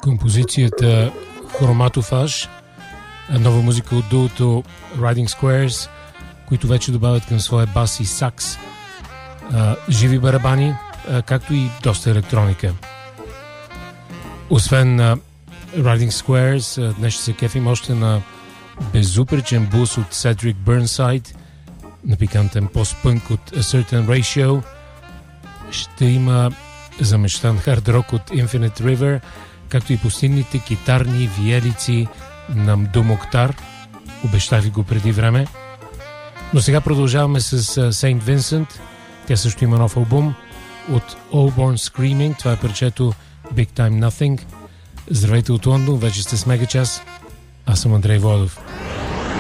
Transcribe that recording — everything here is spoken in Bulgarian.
композицията Хроматофаж, нова музика от дуото Riding Squares, които вече добавят към своя бас и сакс живи барабани, както и доста електроника. Освен Riding Squares, днес ще се кефим още на безупречен бус от Cedric Burnside, на пикантен пост-пънк от A Certain Ratio. Ще има замещан хард рок от Infinite River, както и пустинните китарни виелици на Мдо Моктар. Обещах ви го преди време. Но сега продължаваме с Saint Vincent. Тя също има нов албум от All Born Screaming. Това е парчето Big Time Nothing. Здравейте от Лондон, вече сте с Мегачас. Аз съм Андрей Владов.